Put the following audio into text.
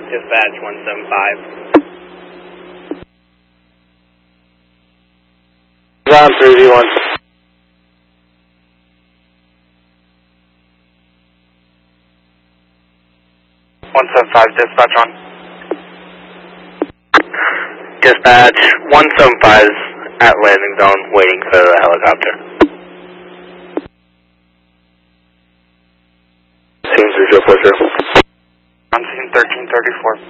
Dispatch 175. Ground 3V1. Dispatch on. Dispatch 175 is at landing zone waiting for the helicopter. Scene 3040. On scene 1334.